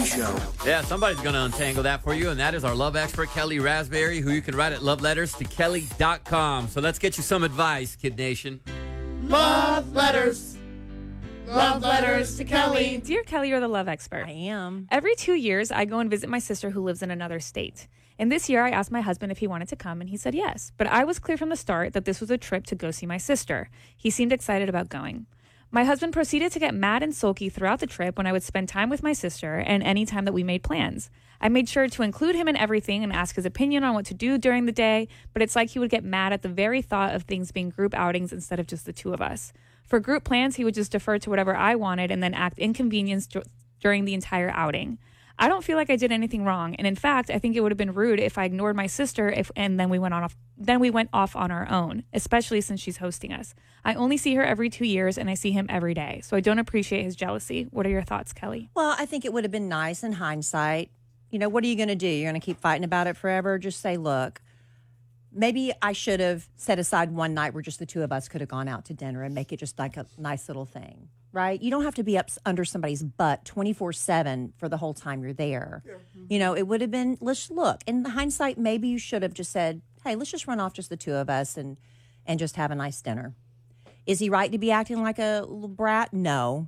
Kelly Show. Yeah, somebody's going to untangle that for you, and that is our love expert, Kelly Raspberry, who you can write at loveletterstokelly.com. So let's get you some advice, Kid Nation. Love letters. Love letters to Kelly. Dear Kelly, you're the love expert. I am. Every 2 years, I go and visit my sister who lives in another state. And this year, I asked my husband if he wanted to come, and he said yes. But I was clear from the start that this was a trip to go see my sister. He seemed excited about going. My husband proceeded to get mad and sulky throughout the trip when I would spend time with my sister and any time that we made plans. I made sure to include him in everything and ask his opinion on what to do during the day, but it's like he would get mad at the very thought of things being group outings instead of just the two of us. For group plans, he would just defer to whatever I wanted and then act inconvenienced during the entire outing. I don't feel like I did anything wrong, and in fact, I think it would have been rude if I ignored my sister and then we went off on our own, especially since she's hosting us. I only see her every 2 years, and I see him every day, so I don't appreciate his jealousy. What are your thoughts, Kelly? Well, I think it would have been nice in hindsight. You know, what are you going to do? You're going to keep fighting about it forever? Just say, look, maybe I should have set aside one night where just the two of us could have gone out to dinner and make it just like a nice little thing. Right? You don't have to be up under somebody's butt 24/7 for the whole time you're there. Yeah. You know, it would have been, let's look. In hindsight, maybe you should have just said, hey, let's just run off just the two of us and just have a nice dinner. Is he right to be acting like a little brat? No.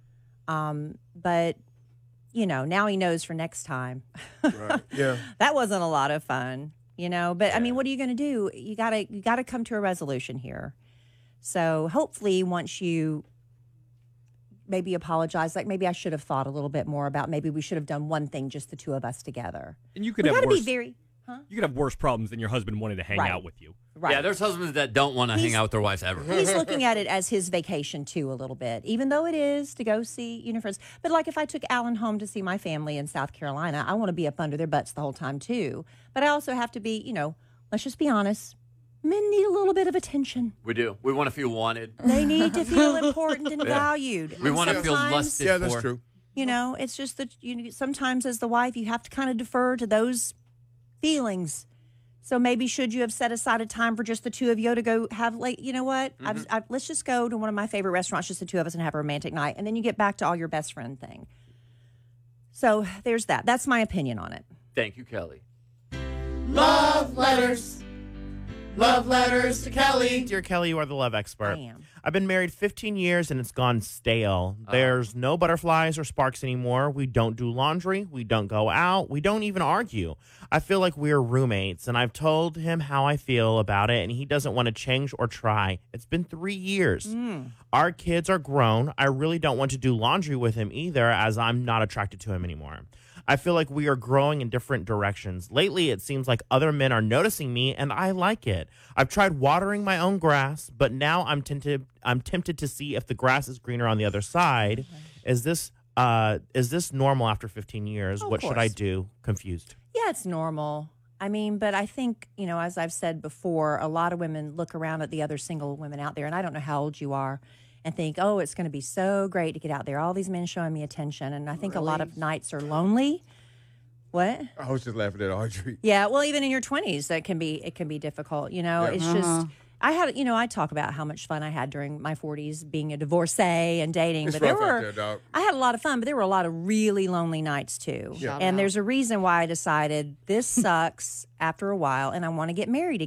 But, you know, now he knows for next time. Right. Yeah. That wasn't a lot of fun, you know. But, I mean, what are you going to do? You gotta come to a resolution here. So hopefully once you maybe apologize, like maybe I should have thought a little bit more about maybe we should have done one thing, just the two of us together. And you could have worse, you could have worse problems than your husband wanting to hang Right. out with you. Right. Yeah, there's husbands that don't want to hang out with their wives ever. He's looking at it as his vacation too, a little bit, even though it is to go see, you know, friends. But like if I took Alan home to see my family in South Carolina, I want to be up under their butts the whole time too. But I also have to be, you know, let's just be honest. Men need a little bit of attention. We do. We want to feel wanted. They need to feel important and valued. We And want to feel sometimes, lusted Yeah, for. that's true. You know, it's just that sometimes as the wife, you have to kind of defer to those feelings. So maybe should you have set aside a time for just the two of you to go have, like, you know what? Let's just go to one of my favorite restaurants, just the two of us, and have a romantic night. And then you get back to all your best friend thing. So there's that. That's my opinion on it. Thank you, Kelly. Love letters. Love letters to Kelly. Dear Kelly, you are the love expert. I am. I've been married 15 years and it's gone stale. There's no butterflies or sparks anymore. We don't do laundry. We don't go out. We don't even argue. I feel like we're roommates, and I've told him how I feel about it, and he doesn't want to change or try. It's been 3 years. Our kids are grown. I really don't want to do laundry with him either, as I'm not attracted to him anymore. I feel like we are growing in different directions. Lately, it seems like other men are noticing me, and I like it. I've tried watering my own grass, but now I'm tempted to see if the grass is greener on the other side. Is this normal after 15 years? Of What should I course. do? Confused. Yeah, it's normal. I mean, but I think, you know, as I've said before, a lot of women look around at the other single women out there, and I don't know how old you are, and think, oh, it's going to be so great to get out there. All these men showing me attention. And I think a lot of nights are lonely. What? I was just laughing at Audrey. Yeah, well, even in your 20s, it can be difficult. You know, Yeah. it's just, I talk about how much fun I had during my 40s being a divorcee and dating. It's but rough out there, dog. I had a lot of fun, but there were a lot of really lonely nights too. Yeah. And there's a reason why I decided this sucks after a while and I want to get married again.